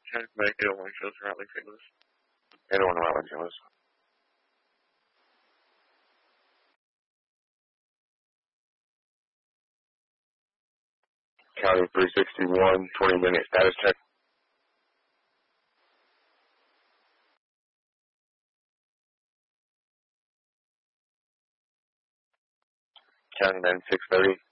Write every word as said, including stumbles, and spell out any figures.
County Medic eight oh one shows Rattling, Saint Louis. eight oh one Rattling, Saint Louis. County three sixty-one, twenty minute status check. County nine six thirty.